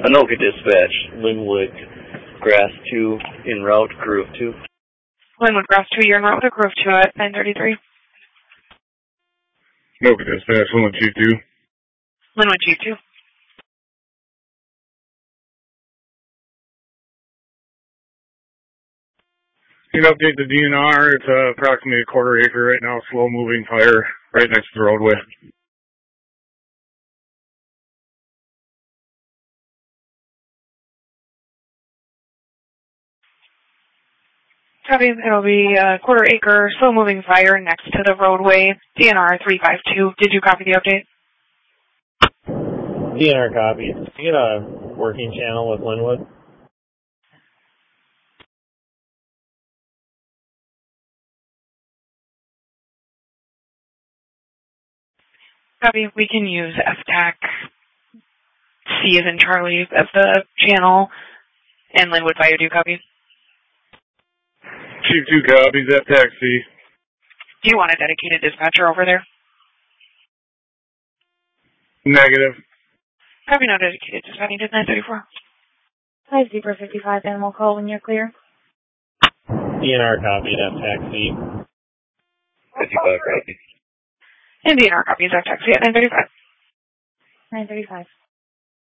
Anoka Dispatch, Linwood, Grass 2, en route, Grove 2. Linwood, Grass 2, you're en route to Grove 2 at 933. Anoka Dispatch, Linwood Chief 2. Linwood, Chief 2. You can update the DNR. It's approximately a quarter acre right now, slow-moving fire right next to the roadway. Copy. It'll be a quarter acre, slow-moving fire next to the roadway. DNR 352. Did you copy the update? DNR copy. Can you get a working channel with Linwood? Copy. We can use FTAC. C as in Charlie as the channel. And Linwood Fire, do you copy? Chief 2 copies, that taxi. Do you want a dedicated dispatcher over there? Negative. Copy, no dedicated dispatcher needed. 934. 5 Zebra 55, animal call when you're clear. DNR copy, that taxi. 55 copy. And DNR copies that taxi at 935. 935.